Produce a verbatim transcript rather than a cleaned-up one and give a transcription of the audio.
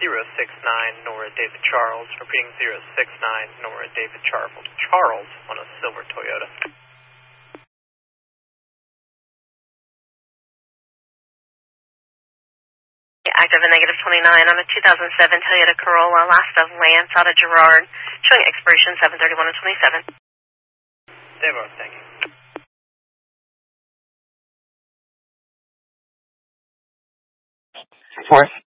zero six nine Nora David Charles. Repeating zero six nine Nora David Charles. Charles on a silver Toyota. Active and negative twenty-nine on a two thousand seven Toyota Corolla, last of Lance out of Girard, showing expiration seven thirty-one of twenty-seven. Devo, thank you. Fourth.